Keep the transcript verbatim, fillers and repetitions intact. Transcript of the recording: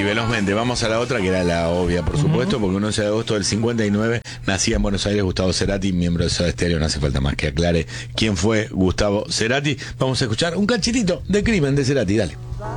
velozmente, vamos a la otra que era la obvia, por supuesto, uh-huh. porque un once de agosto del cincuenta y nueve nacía en Buenos Aires Gustavo Cerati, miembro de Soda Stereo. No hace falta más que aclare quién fue Gustavo Cerati. Vamos a escuchar un cachitito de Crimen de Cerati, dale.